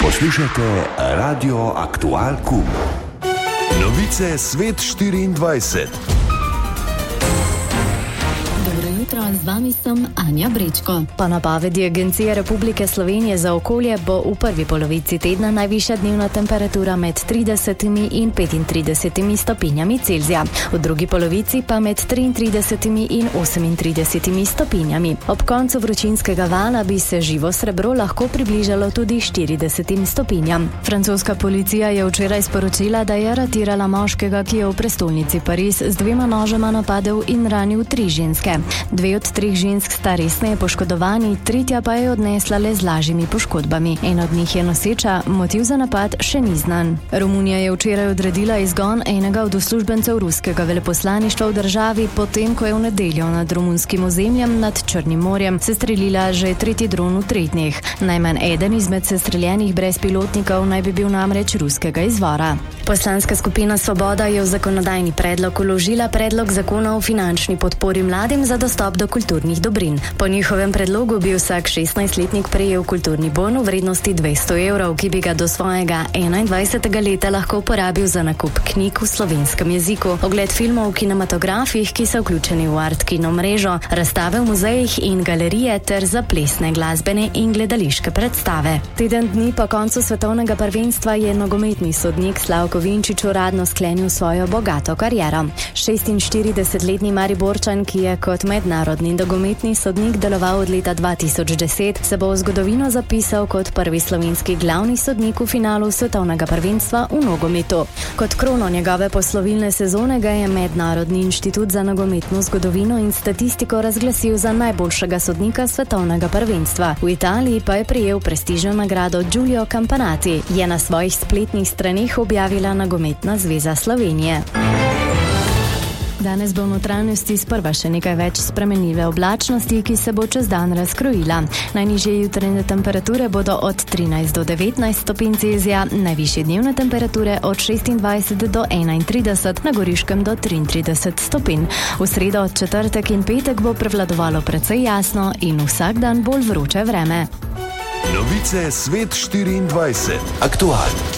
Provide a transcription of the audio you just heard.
Poslušajte Radio Aktual Kum. Novice Svet 24. Z vami sem Anja Brečko. Po napovedi Agencije Republike Slovenije za okolje bo v prvi polovici tedna najvišja dnevna temperatura med 30 in 35 stopinjami Celzija, v drugi polovici pa med 33 in 38 stopinjami. Ob koncu vročinskega vala bi se živo srebro lahko približalo tudi 40 stopinjam. Francoska policija je včeraj sporočila, da je aretirala moškega, ki je v prestolnici Pariz z 2 nožema napadel in ranil 3 ženske. 2 od 3 žensk sta resneje poškodovani, 3. pa je odnesla le z lažjimi poškodbami. En od njih je noseča, motiv za napad še ni znan. Romunija je včeraj odredila izgon enega od uslužbencev ruskega veleposlaništva v državi, potem ko je v nedeljo nad romunskim ozemljem nad Črnim morjem sestrelila že 3. dron v 3 dneh. Najmanj eden izmed sestreljenih brezpilotnikov naj bi bil namreč ruskega izvora. Poslanska skupina Svoboda je v zakonodajni predlog vložila predlog zakona o finančni podpori mladim za dostop do kulturnih dobrin. Po njihovem predlogu bi vsak 16-letnik prejel kulturni bon v vrednosti 200 evrov, ki bi ga do svojega 21. leta lahko uporabil za nakup knjig v slovenskem jeziku, ogled filmov v kinematografih, ki so vključeni v Art Kino mrežo, razstave v muzejih in galerije ter za plesne, glasbene in gledališke predstave. Teden dni po koncu svetovnega prvenstva je nogometni sodnik Slavko Vinčič uradno sklenil svojo bogato kariero. 46-letni Mariborčan, ki je kot mednarodni nogometni sodnik deloval od leta 2010, se bo v zgodovino zapisal kot prvi slovenski glavni sodnik v finalu svetovnega prvenstva v nogometu. Kot krono njegove poslovilne sezone ga je Mednarodni inštitut za nogometno zgodovino in statistiko razglasil za najboljšega sodnika svetovnega prvenstva. V Italiji pa je prejel prestižno nagrado Giulio Campanati, je na svojih spletnih straneh objavila Nogometna zveza Slovenije. Danes bo v notranjosti sprva še nekaj več spremenljive oblačnosti, ki se bo čez dan razkrojila. Najnižje jutranje temperature bodo od 13 do 19 stopinj Celzija, najvišje dnevne temperature od 26 do 31, na Goriškem do 33 stopinj. V sredo, četrtek in petek bo prevladovalo precej jasno in vsak dan bolj vroče vreme. Novice Svet 24. Aktual.